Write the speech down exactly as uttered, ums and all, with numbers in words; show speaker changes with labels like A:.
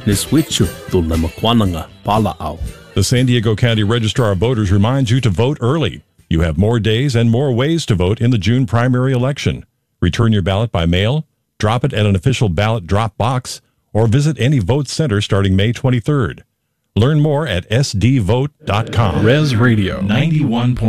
A: Niswichu Tulemakwananga Palaau.
B: The San Diego County Registrar of Voters reminds you to vote early. You have more days and more ways to vote in the June primary election. Return your ballot by mail, drop it at an official ballot drop box, or visit any vote center starting May twenty-third. Learn more at s d vote dot com.
C: Res Radio ninety-one point